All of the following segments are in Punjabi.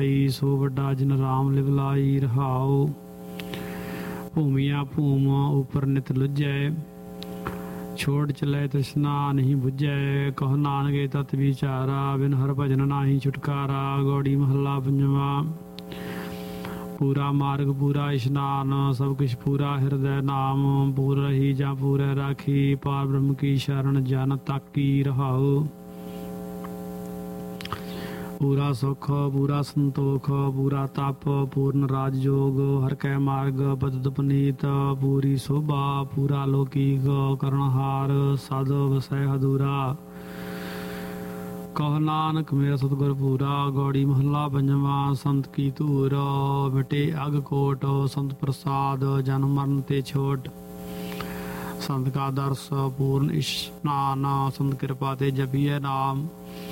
ਸੋ ਵੱਡਾ ਜਿਨ ਰਾਮ ਲਿਵਲਾਈ ਰਹਾਉ। ਭੂਮੀਆਂ ਭੂਮ ਉਪਰ ਨਿਤ ਲੁਝੈ, ਛੋੜ ਚਲੇ ਤ੍ਰਿਸ਼ਨਾ ਨਹੀਂ ਬੁਝੈ। ਕਹੋ ਨਾਨਕੇ ਤਤ ਵਿਚਾਰਾ, ਬਿਨ ਹਰ ਭਜਨ ਨਾਹੀ ਛੁਟਕਾਰਾ। ਗੌੜੀ ਮਹੱਲਾ ਪੰਜਵਾਂ। ਪੂਰਾ ਮਾਰਗ ਪੂਰਾ ਇਸ਼ਨਾਨ, ਸਭ ਕੁਛ ਪੂਰਾ ਹਿਰਦੈ ਨਾਮ। ਪੂਰ ਰਹੀ ਜਾਂ ਪੂਰੈ ਰਾਖੀ, ਪਾਰ ਬ੍ਰਹਮ ਕੀ ਸ਼ਰਨ ਜਨ ਤਾਕੀ ਰਹਾਉ। ਪੂਰਾ ਸੁਖ ਪੂਰਾ ਸੰਤੋਖ, ਪੂਰਾ ਤਪ ਪੂਰਨ ਰਾਜ ਜੋਗ। ਹਰ ਕੈ ਮਾਰਗ ਪਤਿਤ ਪੁਨੀਤ, ਪੂਰੀ ਸੋਭਾ ਪੂਰਾ ਲੋਕੀਕ। ਕਰਨਹਾਰ ਸਦ ਵਸੈ ਹਦੂਰਾ, ਕਹ ਨਾਨਕ ਮੇਰਾ ਸਤਿਗੁਰ ਪੂਰਾ। ਗੌੜੀ ਮਹੱਲਾ ਪੰਜਵਾਂ। ਸੰਤ ਕੀ ਧੂਰ ਮਿਟੇ ਅਗ ਕੋਟ, ਸੰਤ ਪ੍ਰਸਾਦ ਜਨਮ ਮਰਨ ਤੇ ਛੋਟ। ਸੰਤ ਕਾ ਦਰਸ ਪੂਰਨ ਇਸ਼ਨਾਨ, ਸੰਤ ਕਿਰਪਾ ਤੇ ਜਪੀਐ ਨਾਮ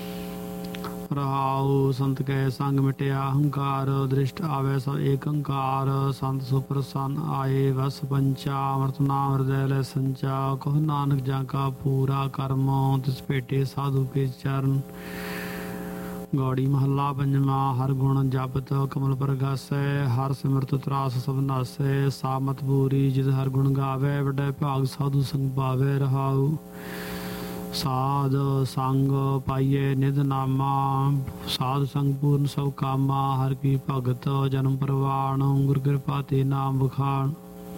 ਰਹਾਉ। ਸੰਤ ਕੈ ਸੰਗ ਮਿਟਿਆ ਅਹੰਕਾਰ, ਦ੍ਰਿਸ਼ਟ ਆਵੈ ਸਭ ਏਕੰਕਾਰ। ਸੰਤ ਸੁਪ੍ਰਸੰਨ ਆਏ ਵਸ ਪੰਚਾ, ਅੰਮ੍ਰਿਤ ਨਾਮ ਹਿਰਦੈ ਲੈ ਸੰਚਾ। ਕਹੋ ਨਾਨਕ ਜਾਂ ਕਾ ਪੂਰਾ ਕਰਮ, ਤਿਸ ਭੇਟੇ ਸਾਧੂ ਕੇ ਚਰਨ। ਗੌੜੀ ਮਹੱਲਾ ਪੰਜਵਾਂ। ਹਰ ਗੁਣ ਜਪਤ ਕਮਲ ਪ੍ਰਗਾਸੈ, ਹਰ ਸਿਮਰਤ ਤਰਾਸ ਸਭ ਨਾਸੈ। ਸਾਮਤ ਪੂਰੀ ਜਿਸ ਹਰ ਗੁਣ ਗਾਵੈ, ਵੱਡੈ ਭਾਗ ਸਾਧੂ ਸੰਗ ਪਾਵੈ ਰਹਾਉ। ਸਾਧ ਸੰਗ ਪਾਈਏ ਨਿਧ ਨਾਮਾ, ਸਾਧ ਸੰਗ ਪੂਰਨ ਸਭ ਕਾਮਾ। ਹਰ ਕੀ ਭਗਤ ਜਨਮ ਪ੍ਰਵਾਣ, ਗੁਰ ਕਿਰਪਾ ਤੇ ਨਾਮ ਬਖਾਣ।